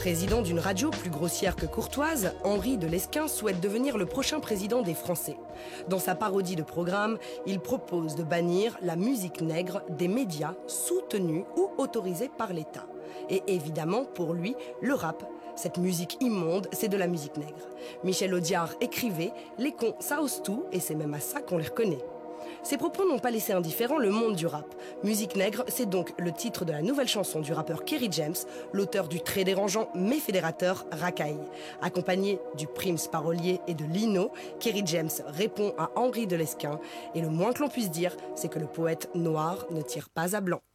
Président d'une radio plus grossière que courtoise, Henri de Lesquen souhaite devenir le prochain président des Français. Dans sa parodie de programme, il propose de bannir la musique nègre des médias soutenus ou autorisés par l'État. Et évidemment, pour lui, le rap, cette musique immonde, c'est de la musique nègre. Michel Audiard écrivait « Les cons, ça ose tout, et c'est même à ça qu'on les reconnaît ». Ces propos n'ont pas laissé indifférent le monde du rap. Musique nègre, c'est donc le titre de la nouvelle chanson du rappeur Kerry James, l'auteur du très dérangeant mais fédérateur Racaille. Accompagné du Prims parolier et de Lino, Kerry James répond à Henri de Lesquen. Et le moins que l'on puisse dire, c'est que le poète noir ne tire pas à blanc.